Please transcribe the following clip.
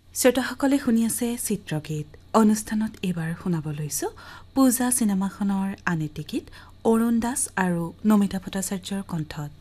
শ্ৰোতাসকলে শুনি আছে চিত্ৰগীত অনুষ্ঠানত এইবাৰ শুনাব লৈছো পূজা চিনেমাখনৰ আন এটি গীত অৰুণ দাস আৰু নমিতা ভট্টাচাৰ্যৰ কণ্ঠত